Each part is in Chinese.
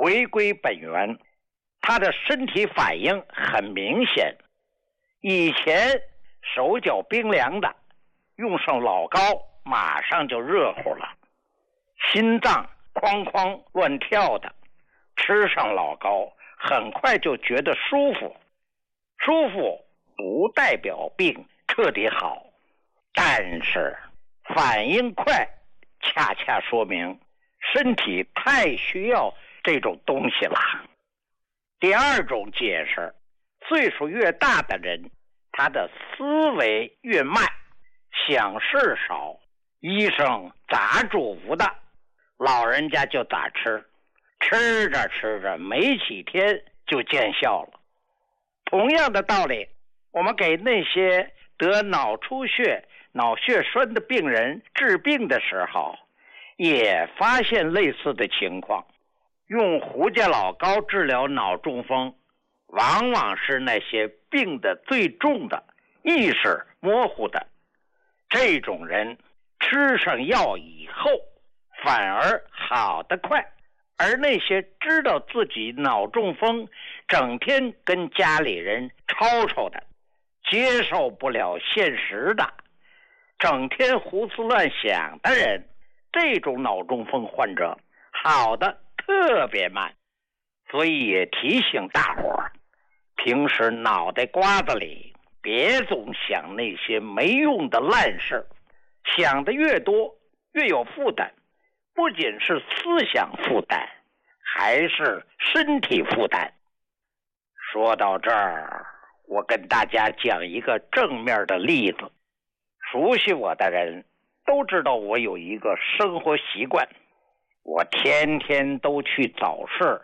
回归本源，他的身体反应很明显。以前手脚冰凉的，用上老高马上就热乎了，心脏哐哐乱跳的，吃上老高很快就觉得舒服。舒服不代表病彻底好，但是反应快恰恰说明身体太需要这种东西了。第二种解释，岁数越大的人，他的思维越慢，想事少，医生咋嘱咐的，老人家就咋吃，吃着吃着没几天就见效了。同样的道理，我们给那些得脑出血、脑血栓的病人治病的时候，也发现类似的情况。用胡家老高治疗脑中风，往往是那些病得最重的、意识模糊的。这种人吃上药以后，反而好得快。而那些知道自己脑中风，整天跟家里人吵吵的，接受不了现实的，整天胡思乱想的人，这种脑中风患者好的特别慢。所以也提醒大伙儿，平时脑袋瓜子里别总想那些没用的烂事，想的越多越有负担，不仅是思想负担，还是身体负担。说到这儿，我跟大家讲一个正面的例子。熟悉我的人都知道我有一个生活习惯，我天天都去早市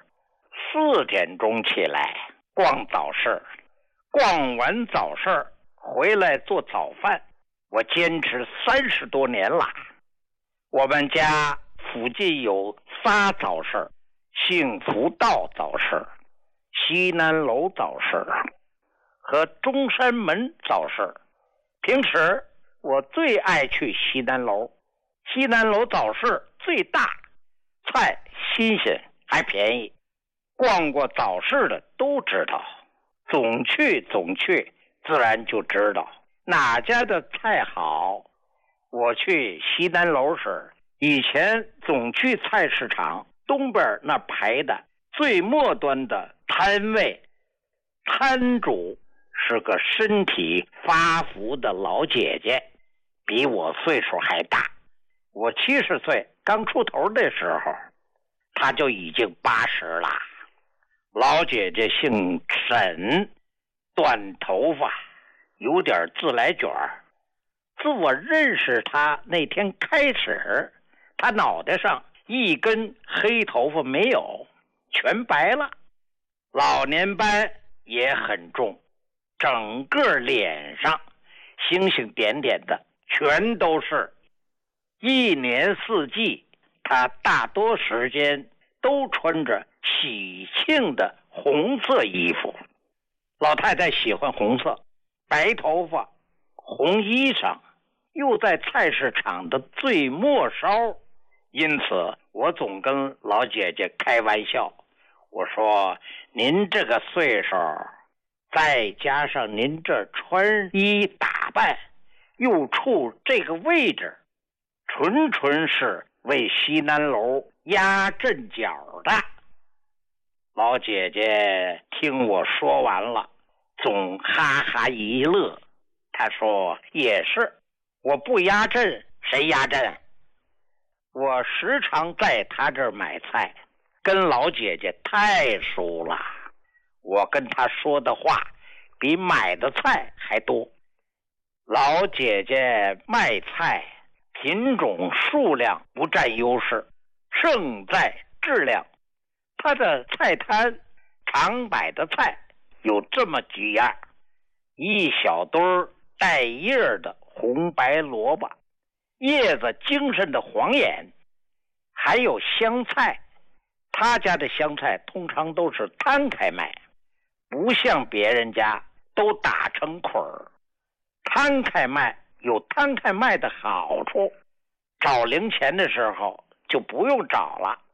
，4点钟起来逛早市，逛完早市回来做早饭，我坚持30多年了。我们家附近有仨早市，幸福道早市、西南楼早市和中山门早市。平时我最爱去西南楼，西南楼早市最大，菜新鲜还便宜。逛过早市的都知道，总去自然就知道哪家的菜好。我去西南楼时，以前总去菜市场东边那排的最末端的摊位，摊主是个身体发福的老姐姐，比我岁数还大。我70岁刚出头的时候，她就已经80了。老姐姐姓沈，短头发，有点自来卷。自我认识她那天开始，她脑袋上一根黑头发没有，全白了。老年斑也很重，整个脸上星星点点的全都是。一年四季，她大多时间都穿着喜庆的红色衣服。老太太喜欢红色，白头发，红衣裳，又在菜市场的最末梢。因此我总跟老姐姐开玩笑，我说您这个岁数，再加上您这穿衣打扮，又处这个位置，纯是为西南楼压阵脚的。老姐姐听我说完了，总哈哈一乐。她说也是，我不压阵谁压阵？我时常在她这儿买菜，跟老姐姐太熟了，我跟她说的话比买的菜还多。老姐姐卖菜品种数量不占优势，胜在质量。她的菜摊常摆的菜有这么几样：一小堆带叶的红白萝卜，叶子精神的黄眼，还有香菜。他家的香菜通常都是摊开卖，不像别人家都打成捆儿。摊开卖有摊开卖的好处，找零钱的时候就不用找了，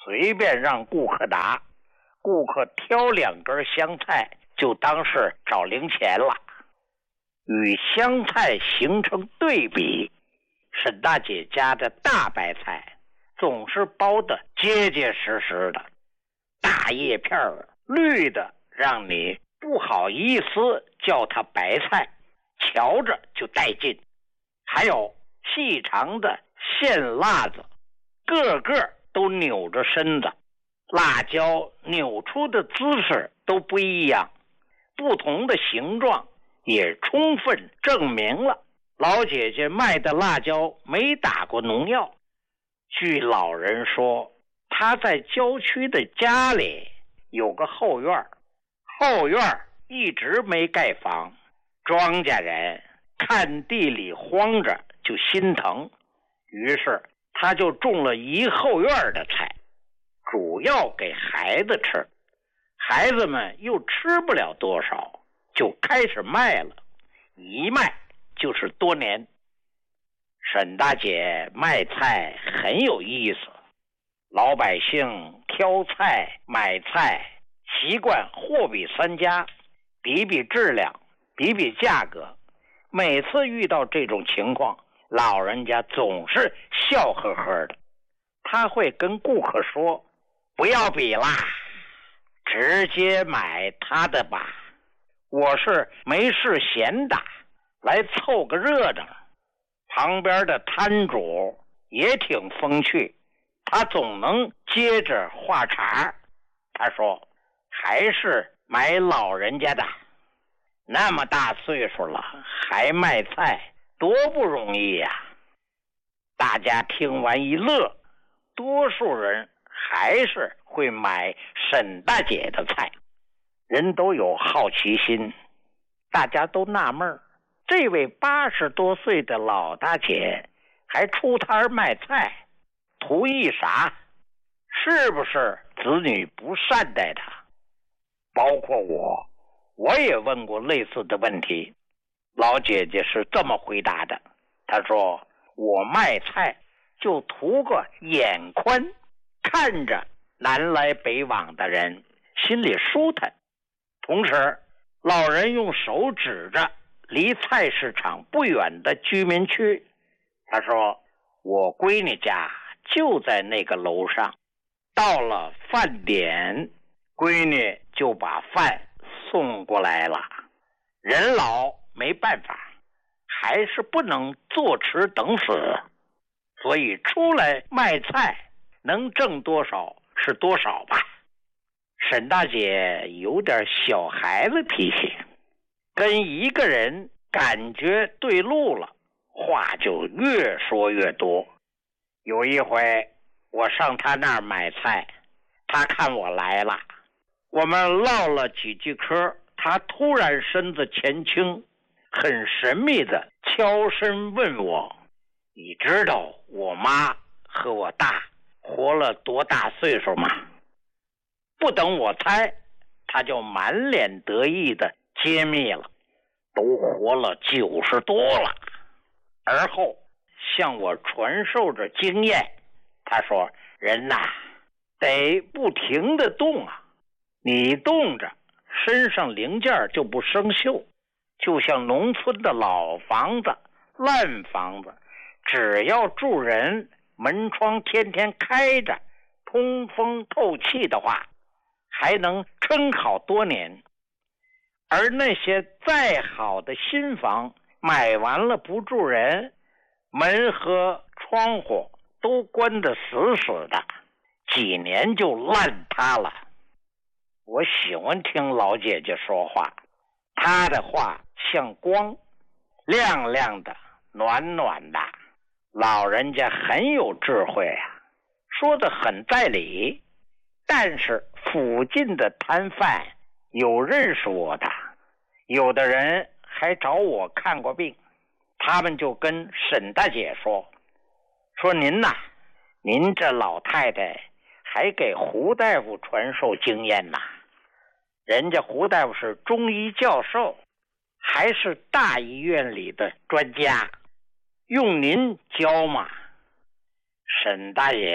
随便让顾客拿，顾客挑2根香菜就当是找零钱了。与香菜形成对比，沈大姐家的大白菜总是包得结结实实的，大叶片绿的让你不好意思叫它白菜，瞧着就带劲。还有细长的线辣子，个个都扭着身子，辣椒扭出的姿势都不一样，不同的形状也充分证明了老姐姐卖的辣椒没打过农药。据老人说，她在郊区的家里有个后院，后院一直没盖房，庄稼人看地里荒着就心疼，于是他就种了一后院的菜，主要给孩子吃，孩子们又吃不了多少，就开始卖了，一卖就是多年。沈大姐卖菜很有意思，老百姓挑菜买菜习惯货比三家，比比质量，比比价格。每次遇到这种情况，老人家总是笑呵呵的，他会跟顾客说，不要比啦，直接买他的吧，我是没事闲的，来凑个热闹。旁边的摊主也挺风趣，他总能接着话茬，他说，还是买老人家的，那么大岁数了还卖菜，多不容易呀。大家听完一乐，多数人还是会买沈大姐的菜。人都有好奇心，大家都纳闷，这位80多岁的老大姐还出摊卖菜，图意啥？是不是子女不善待她？包括我也问过类似的问题，老姐姐是这么回答的，她说，我卖菜就图个眼宽，看着南来北往的人心里舒坦。同时，老人用手指着离菜市场不远的居民区，他说，我闺女家就在那个楼上，到了饭点，闺女就把饭送过来了。人老没办法，还是不能坐吃等死，所以出来卖菜能挣多少是多少吧。沈大姐有点小孩子脾气，跟一个人感觉对路了，话就越说越多。有一回我上他那儿买菜，他看我来了，我们唠了几句嗑，他突然身子前倾，很神秘的悄声问我，你知道我妈和我大活了多大岁数吗？不等我猜，他就满脸得意的揭秘了，都活了90多了。而后向我传授着经验，他说，人呐，得不停的动啊，你动着身上零件就不生锈，就像农村的老房子烂房子，只要住人，门窗天天开着，通风透气的话，还能撑好多年。而那些再好的新房买完了不住人，门和窗户都关得死死的，几年就烂塌了。我喜欢听老姐姐说话，她的话像光，亮亮的，暖暖的，老人家很有智慧啊，说得很在理。但是附近的摊贩有认识我的，有的人还找我看过病，他们就跟沈大姐说您呐，您这老太太还给胡大夫传授经验呐，人家胡大夫是中医教授，还是大医院里的专家，用您教嘛。沈大爷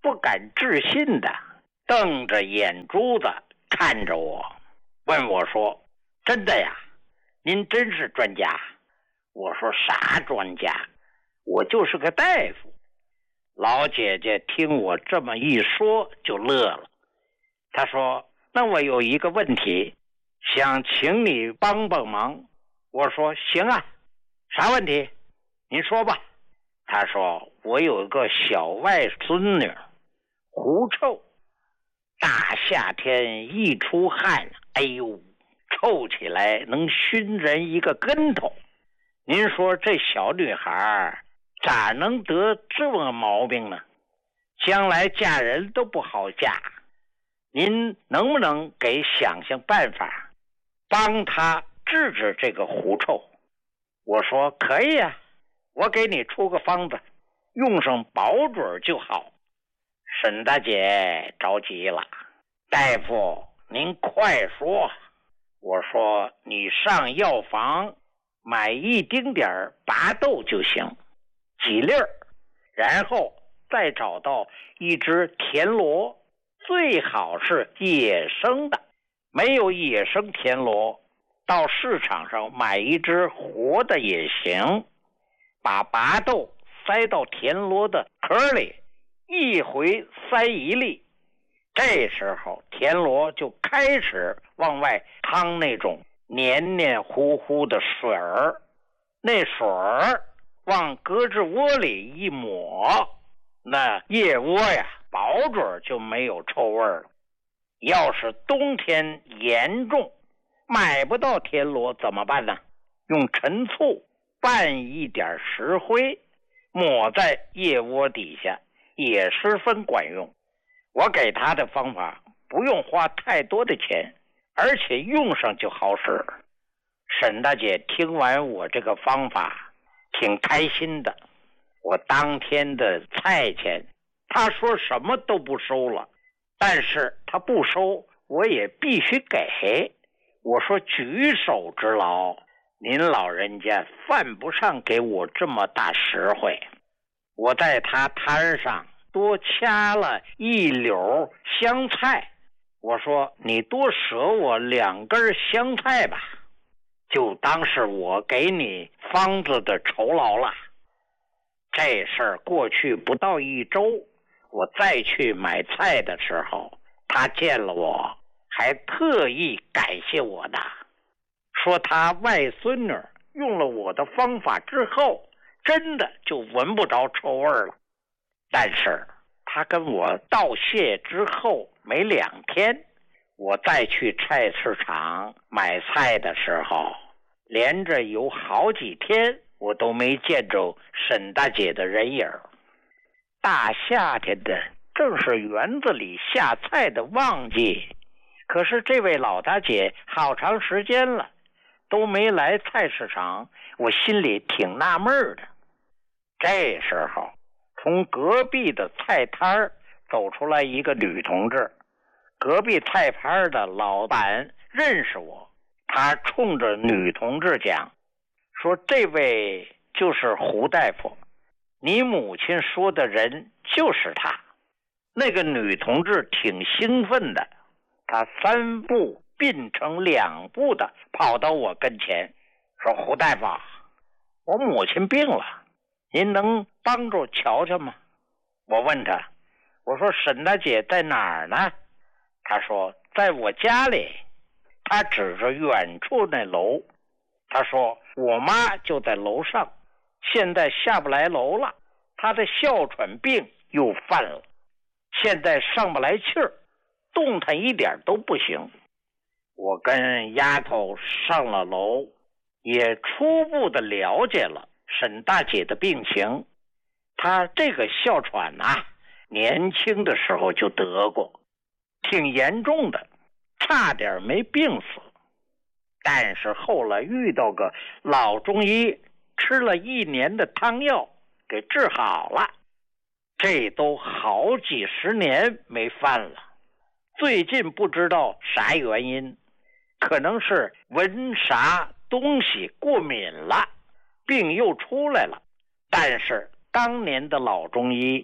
不敢置信的瞪着眼珠子看着我，问我说：“真的呀？您真是专家？”我说：“啥专家？我就是个大夫。”老姐姐听我这么一说就乐了，她说：“那我有一个问题，想请你帮帮忙。”我说：“行啊，啥问题？您说吧。”她说：“我有个小外孙女，狐臭，大夏天一出汗，哎呦，臭起来能熏人一个跟头。您说这小女孩咋能得这么毛病呢？将来嫁人都不好嫁。您能不能给想办法，帮她治治这个狐臭？”我说：“可以啊，我给你出个方子，用上保准就好。”沈大姐着急了：“大夫，您快说。”我说：“你上药房买一丁点儿拔豆就行，几粒儿，然后再找到一只田螺，最好是野生的，没有野生田螺，到市场上买一只活的也行，把拔豆塞到田螺的壳里，一回塞一粒，这时候田螺就开始往外淌那种黏黏糊糊的水儿，那水儿往胳肢窝里一抹，那腋窝呀保准就没有臭味了。要是冬天严重买不到田螺怎么办呢？用陈醋拌一点石灰，抹在腋窝底下，也十分管用。我给他的方法不用花太多的钱，而且用上就好使。沈大姐听完我这个方法挺开心的，我当天的菜钱她说什么都不收了，但是她不收我也必须给。我说：“举手之劳，您老人家犯不上给我这么大实惠。”我在她摊上多掐了一绺香菜，我说：“你多舍我2根香菜吧，就当是我给你方子的酬劳了。”这事儿过去不到1周，我再去买菜的时候，他见了我还特意感谢我的，说他外孙女用了我的方法之后，真的就闻不着臭味了。但是他跟我道谢之后没2天，我再去菜市场买菜的时候，连着有好几天我都没见着沈大姐的人影。大夏天的，正是园子里下菜的旺季，可是这位老大姐好长时间了都没来菜市场，我心里挺纳闷的。这时候从隔壁的菜摊走出来一个女同志，隔壁菜摊的老板认识我，他冲着女同志讲说：“这位就是胡大夫，你母亲说的人就是他。”那个女同志挺兴奋的，她3步并成2步的跑到我跟前说：“胡大夫，我母亲病了，您能帮助瞧瞧吗？”我问他，我说：“沈大姐在哪儿呢？”他说：“在我家里。”他指着远处那楼，他说：“我妈就在楼上，现在下不来楼了，她的哮喘病又犯了，现在上不来气儿，动弹一点都不行。”我跟丫头上了楼，也初步的了解了沈大姐的病情。她这个哮喘啊，年轻的时候就得过，挺严重的，差点没病死。但是后来遇到个老中医，吃了1年的汤药给治好了，这都好几10年没犯了。最近不知道啥原因，可能是闻啥东西过敏了，病又出来了。但是当年的老中医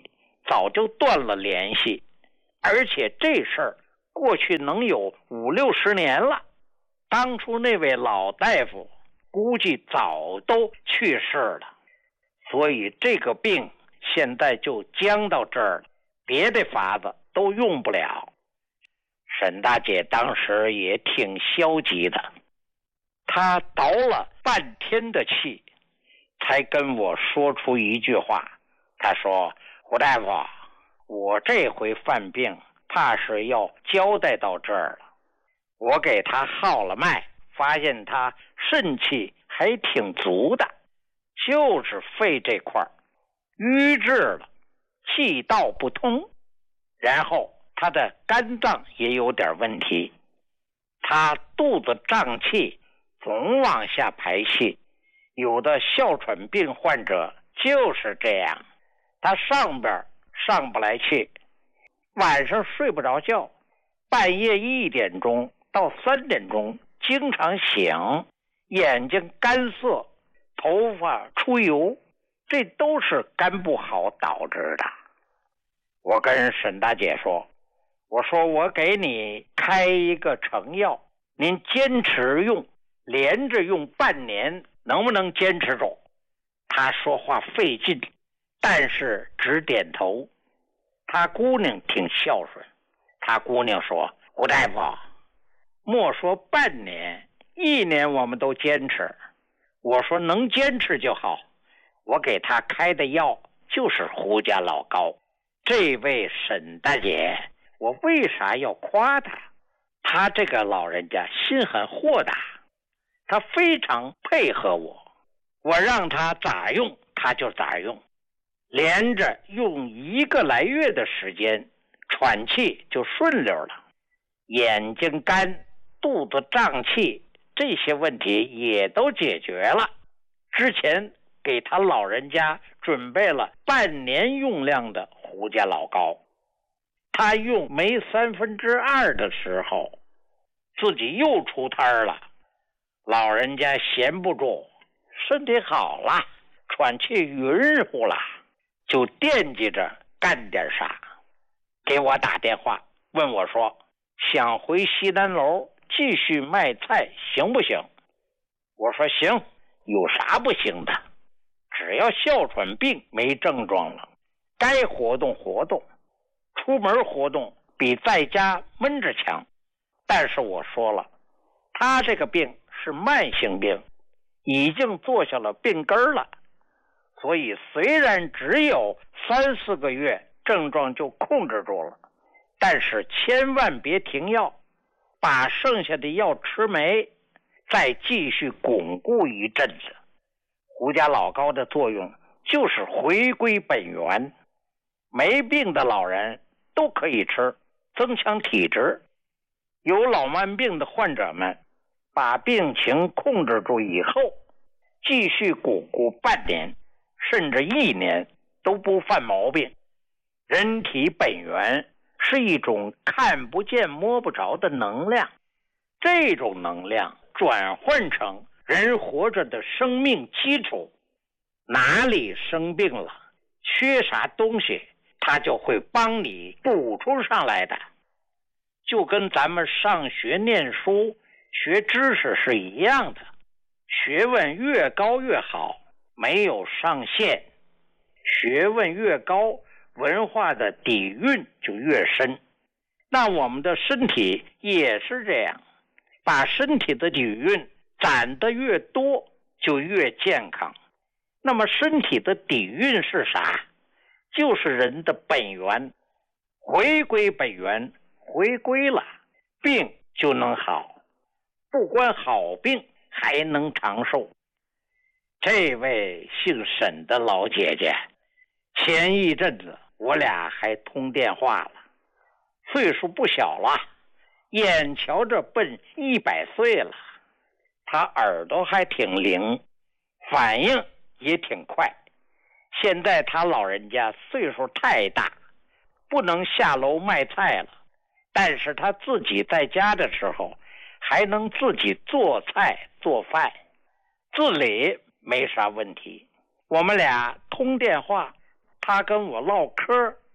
早就断了联系，而且这事儿过去能有50-60年了。当初那位老大夫估计早都去世了，所以这个病现在就僵到这儿了，别的法子都用不了。沈大姐当时也挺消极的，她倒了半天的气，才跟我说出一句话。她说：胡大夫，我这回犯病怕是要交代到这儿了。我给他号了脉，发现他肾气还挺足的，就是肺这块瘀滞了，气道不通，然后他的肝脏也有点问题，他肚子胀气，总往下排气。有的哮喘病患者就是这样，他上边上不来气，晚上睡不着觉，半夜1点钟到3点钟经常醒，眼睛干涩，头发出油，这都是肝不好导致的。我跟沈大姐说，我说我给你开一个成药，您坚持用，连着用半年，能不能坚持住？她说话费劲，但是只点头。她姑娘挺孝顺，她姑娘说，胡大夫，莫说半年，1年我们都坚持。我说能坚持就好。我给他开的药就是胡家老高。这位沈大姐，我为啥要夸他？他这个老人家心很豁达，他非常配合我，我让他咋用他就咋用，连着用1个来月的时间，喘气就顺溜了，眼睛干，肚子胀气，这些问题也都解决了。之前给他老人家准备了半年用量的胡家老高，他用没2/3的时候，自己又出摊了。老人家闲不住，身体好了，喘气匀乎了，就惦记着干点啥，给我打电话问我说，想回西南楼继续卖菜行不行？我说行，有啥不行的？只要哮喘病没症状了，该活动活动，出门活动比在家闷着强。但是我说了，他这个病是慢性病，已经坐下了病根了，所以虽然只有3-4个月症状就控制住了，但是千万别停药，把剩下的药吃没，再继续巩固一阵子。胡家老高的作用就是回归本源，没病的老人都可以吃，增强体质。有老慢病的患者们把病情控制住以后，继续巩固半年甚至1年都不犯毛病。人体本源是一种看不见摸不着的能量，这种能量转换成人活着的生命基础，哪里生病了，缺啥东西，它就会帮你补充上来的。就跟咱们上学念书学知识是一样的，学问越高越好，没有上限。学问越高，文化的底蕴就越深。那我们的身体也是这样，把身体的底蕴攒得越多，就越健康。那么身体的底蕴是啥？就是人的本源，回归本源，回归了，病就能好，不光好病，还能长寿。这位姓沈的老姐姐，前一阵子我俩还通电话了，岁数不小了，眼瞧着奔100岁了。她耳朵还挺灵，反应也挺快。现在她老人家岁数太大，不能下楼卖菜了，但是她自己在家的时候还能自己做菜做饭，自理没啥问题。我们俩通电话，她跟我唠嗑，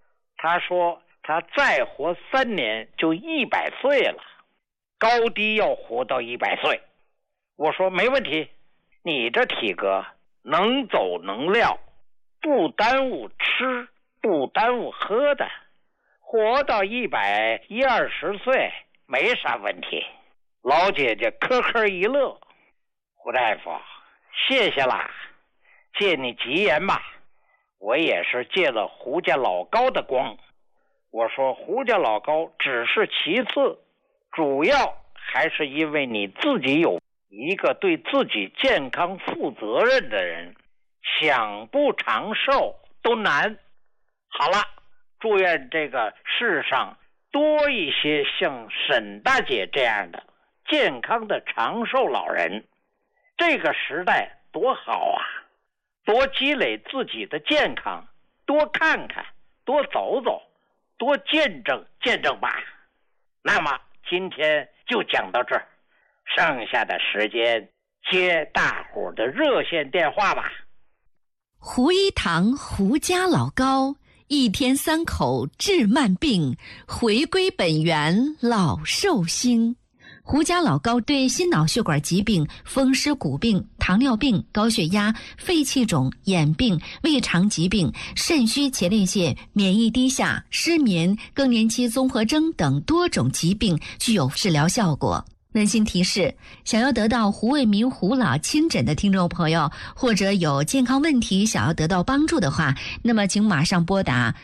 他说他再活3年就100岁了，高低要活到100岁。我说没问题，你这体格能走能撂，不耽误吃不耽误喝的，活到120岁没啥问题。老姐姐呵呵一乐，胡大夫谢谢啦，借你吉言吧，我也是借了胡家老高的光。我说胡家老高只是其次，主要还是因为你自己有一个对自己健康负责任的人，想不长寿都难。好了，祝愿这个世上多一些像沈大姐这样的健康的长寿老人。这个时代多好啊，多积累自己的健康，多看看，多走走，多见证见证吧。那么今天就讲到这儿，剩下的时间接大伙的热线电话吧。 胡一堂胡家老高，1天3口治慢病，回归本源老寿星。胡家老高对心脑血管疾病、风湿骨病、糖尿病、高血压、肺气肿、眼病、胃肠疾病、肾虚前列腺、免疫低下、失眠、更年期综合征等多种疾病具有治疗效果。温馨提示，想要得到胡卫民胡老亲诊的听众朋友，或者有健康问题想要得到帮助的话，那么请马上拨打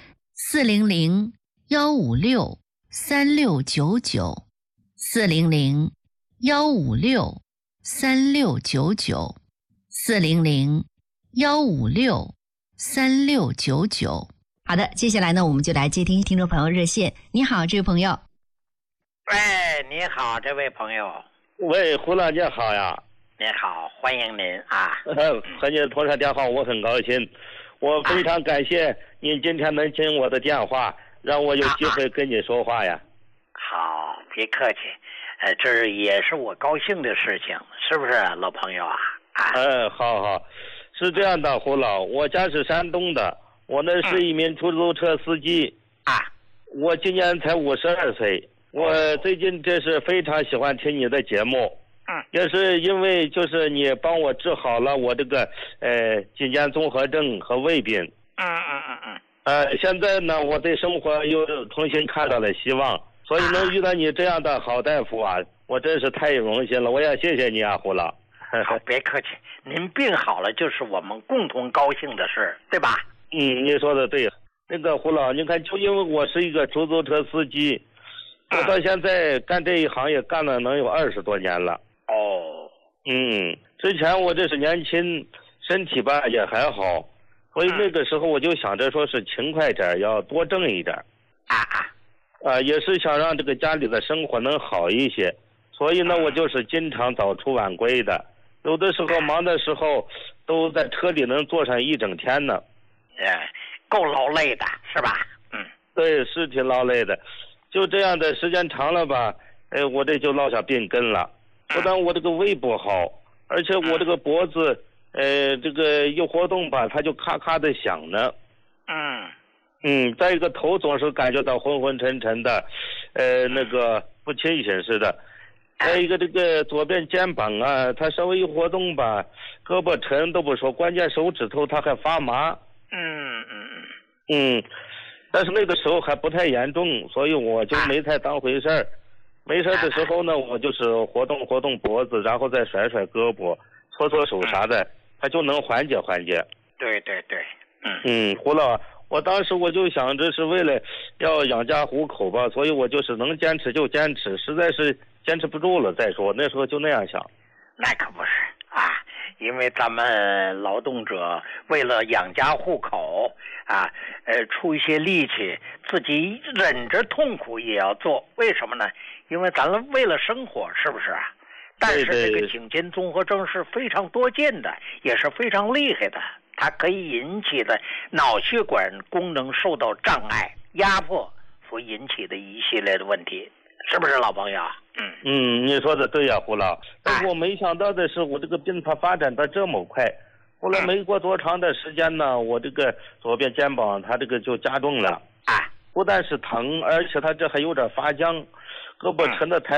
400-156-3699 400-156-3699 400-156-3699。好的，接下来呢，我们就来接听众朋友热线。你好，这位朋友。 喂，你好，这位朋友。 喂，胡老姐好呀。 你好，欢迎您啊。 和您通上电话，我很高兴。我非常感谢您今天能接我的电话，让我有机会跟你说话呀。 好，别客气。这也是我高兴的事情，是不是老朋友啊？ 好，是这样的，胡老，我家是山东的，我呢是一名出租车司机我今年才52岁。我最近这是非常喜欢听你的节目，也是因为就是你帮我治好了我这个颈肩综合症和胃病。现在呢，我对生活又重新看到了希望，所以能遇到你这样的好大夫啊，我真是太荣幸了，我也谢谢你啊，胡老。 好，别客气，您病好了就是我们共同高兴的事，对吧？ 你说的对。那个胡老，你看，就因为我是一个出租车司机，我到现在干这一行业干了能有20多年了。之前我这是年轻，身体吧也还好，所以那个时候我就想着说是勤快点，要多挣一点。也是想让这个家里的生活能好一些，所以呢，我就是经常早出晚归的，有的时候忙的时候都在车里能坐上1整天呢。 够劳累的是吧？ 对，是挺劳累的。就这样的时间长了吧，我这就落下病根了。不但我这个胃不好，而且我这个脖子，这个一活动吧，它就咔咔的响呢。再一个头总是感觉到昏昏沉沉的，那个不清醒似的。再一个这个左边肩膀啊，它稍微一活动吧，胳膊沉都不说，关键手指头它还发麻。但是那个时候还不太严重，所以我就没太当回事儿。没事的时候呢，我就是活动活动脖子，然后再甩甩胳膊，搓搓手啥的，它就能缓解缓解。 对。 胡老，我当时我就想着是为了要养家糊口吧，所以我就是能坚持就坚持，实在是坚持不住了再说，那时候就那样想。 那可不是因为咱们劳动者为了养家糊口出一些力气，自己忍着痛苦也要做。为什么呢？因为咱们为了生活，是不是啊？但是这个颈肩综合征是非常多见的，也是非常厉害的，它可以引起的脑血管功能受到障碍、压迫所引起的一系列的问题，是不是老朋友？ 你说的对呀，胡老。但是我没想到的是，我这个病它发展的这么快。后来没过多长的时间呢，我这个左边肩膀它这个就加重了。 不但是疼，而且他这还有点发僵，胳膊抻的太